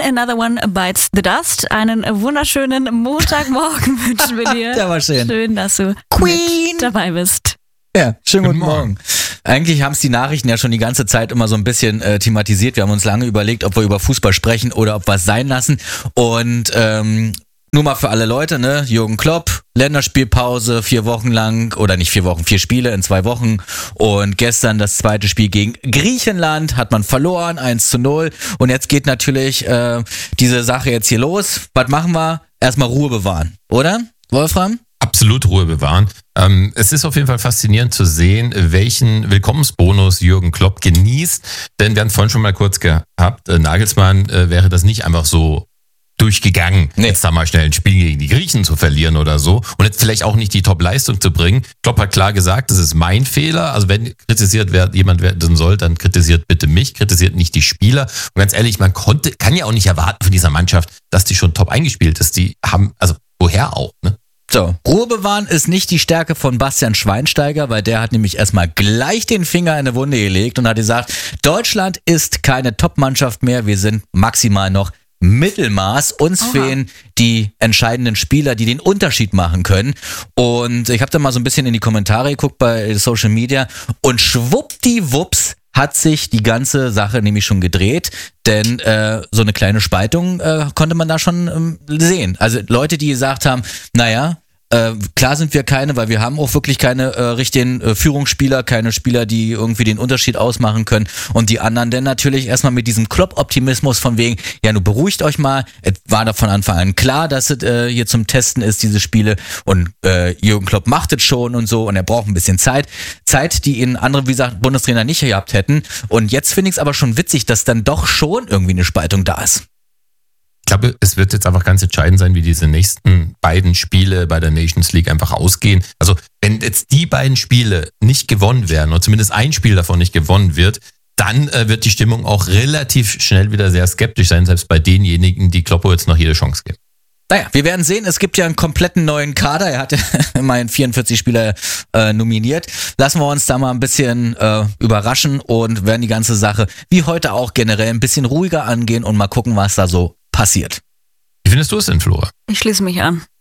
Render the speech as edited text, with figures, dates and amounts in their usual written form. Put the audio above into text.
Another One Bites the Dust. Einen wunderschönen Montagmorgen wünschen wir dir. Der war schön. Schön, dass du mit dabei bist. Ja, schönen guten Morgen. Eigentlich haben es die Nachrichten ja schon die ganze Zeit immer so ein bisschen thematisiert. Wir haben uns lange überlegt, ob wir über Fußball sprechen oder ob wir es sein lassen. Und nur mal für alle Leute, ne? Jürgen Klopp, Länderspielpause, 4 Wochen lang, oder nicht 4 Wochen, 4 Spiele in 2 Wochen. Und gestern das zweite Spiel gegen Griechenland hat man verloren, 1-0. Und jetzt geht natürlich diese Sache jetzt hier los. Was machen wir? Erstmal Ruhe bewahren, oder, Wolfram? Absolut Ruhe bewahren. Es ist auf jeden Fall faszinierend zu sehen, welchen Willkommensbonus Jürgen Klopp genießt. Denn wir haben es vorhin schon mal kurz gehabt, Nagelsmann wäre das nicht einfach so durchgegangen, jetzt da mal schnell ein Spiel gegen die Griechen zu verlieren oder so und jetzt vielleicht auch nicht die Top-Leistung zu bringen. Klopp hat klar gesagt, das ist mein Fehler. Also wenn kritisiert jemand werden soll, dann kritisiert bitte mich, kritisiert nicht die Spieler. Und ganz ehrlich, man kann ja auch nicht erwarten von dieser Mannschaft, dass die schon top eingespielt ist. Die haben, also woher auch, ne? So, Ruhe bewahren ist nicht die Stärke von Bastian Schweinsteiger, weil der hat nämlich erstmal gleich den Finger in eine Wunde gelegt und hat gesagt, Deutschland ist keine Top-Mannschaft mehr, wir sind maximal noch Mittelmaß. Uns fehlen die entscheidenden Spieler, die den Unterschied machen können. Und ich habe da mal so ein bisschen in die Kommentare geguckt bei Social Media und schwuppdiwupps hat sich die ganze Sache nämlich schon gedreht, denn so eine kleine Spaltung konnte man da schon sehen. Also Leute, die gesagt haben, naja, klar sind wir keine, weil wir haben auch wirklich keine richtigen Führungsspieler, keine Spieler, die irgendwie den Unterschied ausmachen können. Und die anderen dann natürlich erstmal mit diesem Klopp-Optimismus von wegen, ja, nun beruhigt euch mal. Es war da von Anfang an klar, dass es hier zum Testen ist, diese Spiele. Und Jürgen Klopp macht es schon und so. Und er braucht ein bisschen Zeit. Zeit, die ihn andere, wie gesagt, Bundestrainer nicht gehabt hätten. Und jetzt finde ich es aber schon witzig, dass dann doch schon irgendwie eine Spaltung da ist. Ich glaube, es wird jetzt einfach ganz entscheidend sein, wie diese nächsten beiden Spiele bei der Nations League einfach ausgehen. Also wenn jetzt die beiden Spiele nicht gewonnen werden, oder zumindest ein Spiel davon nicht gewonnen wird, dann wird die Stimmung auch relativ schnell wieder sehr skeptisch sein, selbst bei denjenigen, die Kloppo jetzt noch jede Chance geben. Naja, wir werden sehen, es gibt ja einen kompletten neuen Kader. Er hat ja immerhin 44 Spieler nominiert. Lassen wir uns da mal ein bisschen überraschen und werden die ganze Sache, wie heute auch generell, ein bisschen ruhiger angehen und mal gucken, was da so passiert. Wie findest du es denn, Flora? Ich schließe mich an.